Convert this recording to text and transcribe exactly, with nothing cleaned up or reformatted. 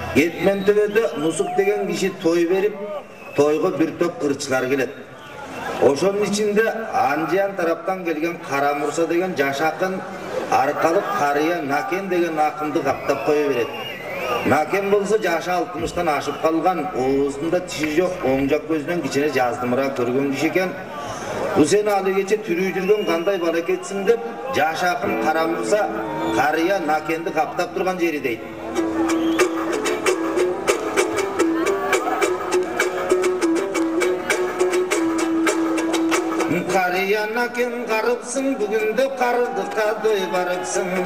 Кетмен төбөдө Нусук деген киши той берип, тойго бир топ кырчылар келет. Ошонун ичинде Анжиян тараптан келген Кара Мурса деген жаш акын аркалык Карыя Накен деген акынды каптап кое берет. Накен болсо жашы алтымыштан ашып калган, оозунда тиши жок, оң жак көзүнөн кичине жаздымыраак көргөн киши экен. Бул сен алы кече түрүү жүргөн кандай бала кетсиң деп, жаш акын Кара Мурса Карыя Накенди каптап турган жери дейт. Карыя Накен карыпсың, бүгүндө кардыкка дой барыпсың.